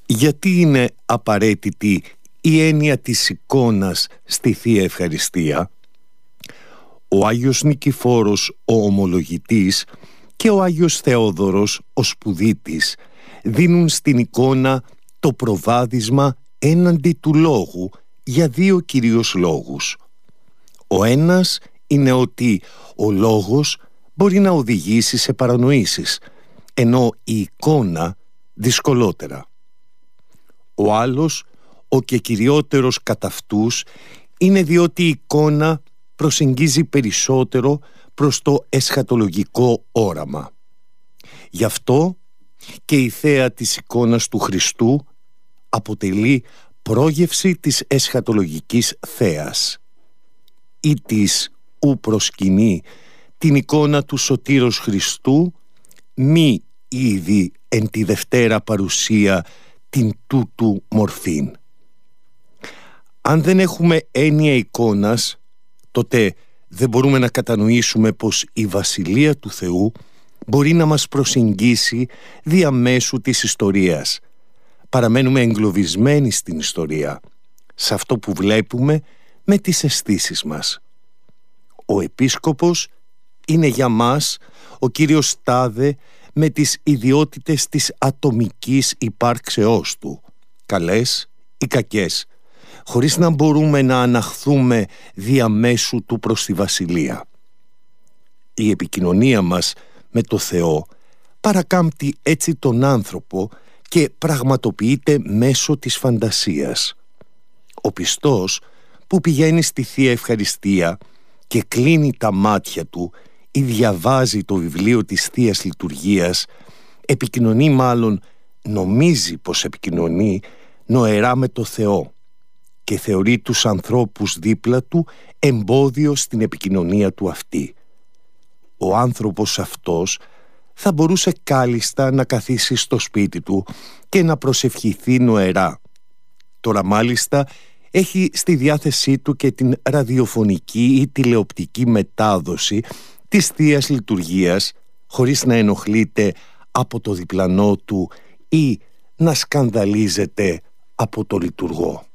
Γιατί είναι απαραίτητη η έννοια της εικόνας στη Θεία Ευχαριστία? Ο Άγιος Νικηφόρος ο Ομολογητής και ο Άγιος Θεόδωρος ο Σπουδίτης δίνουν στην εικόνα το προβάδισμα έναντι του λόγου για δύο κυρίως λόγους. Ο ένας είναι ότι ο λόγος μπορεί να οδηγήσει σε παρανοήσεις, ενώ η εικόνα δυσκολότερα. Ο άλλος, ο και κυριότερος κατά αυτούς, είναι διότι η εικόνα προσεγγίζει περισσότερο προς το εσχατολογικό όραμα. Γι' αυτό και η θέα της εικόνας του Χριστού αποτελεί πρόγευση της εσχατολογικής θέας. Ή της ου προσκυνεί την εικόνα του Σωτήρος Χριστού, μη ήδη εν τη Δευτέρα παρουσία την τούτου μορφήν. Αν δεν έχουμε έννοια εικόνας, τότε δεν μπορούμε να κατανοήσουμε πως η Βασιλεία του Θεού μπορεί να μας προσεγγίσει διαμέσου της ιστορίας. Παραμένουμε εγκλωβισμένοι στην ιστορία, σε αυτό που βλέπουμε με τις αισθήσεις μας. Ο Επίσκοπος είναι για μας ο Κύριος Τάδε με τις ιδιότητες της ατομικής υπάρξεώς του, καλές ή κακές, χωρίς να μπορούμε να αναχθούμε διαμέσου του προς τη Βασιλεία. Η επικοινωνία μας με το Θεό παρακάμπτει έτσι τον άνθρωπο και πραγματοποιείται μέσω της φαντασίας. Ο πιστός που πηγαίνει στη Θεία Ευχαριστία και κλείνει τα μάτια του ή διαβάζει το βιβλίο της Θείας Λειτουργίας, επικοινωνεί, μάλλον νομίζει πως επικοινωνεί νοερά με το Θεό και θεωρεί τους ανθρώπους δίπλα του εμπόδιο στην επικοινωνία του αυτή. Ο άνθρωπος αυτός θα μπορούσε κάλλιστα να καθίσει στο σπίτι του και να προσευχηθεί νοερά. Τώρα μάλιστα έχει στη διάθεσή του και την ραδιοφωνική ή τηλεοπτική μετάδοση της Θείας Λειτουργίας, χωρίς να ενοχλείται από το διπλανό του ή να σκανδαλίζεται από το λειτουργό.